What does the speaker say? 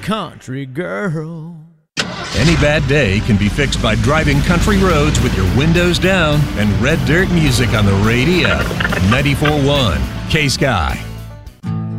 country girl. Any bad day can be fixed by driving country roads with your windows down and Red Dirt music on the radio. 94.1 K-Sky.